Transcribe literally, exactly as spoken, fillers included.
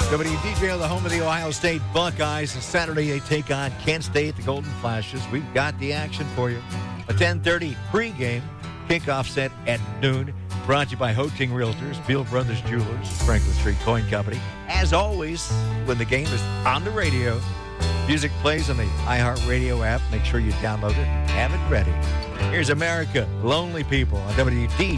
W D J, the home of the Ohio State Buckeyes. And Saturday, they take on Kent State, the Golden Flashes. We've got the action for you. A ten thirty pregame, kickoff set at noon. Brought to you by Hoting Realtors, Beal Brothers Jewelers, Franklin Street Coin Company. As always, when the game is on the radio, music plays on the iHeartRadio app. Make sure you download it and have it ready. Here's America, Lonely People on W D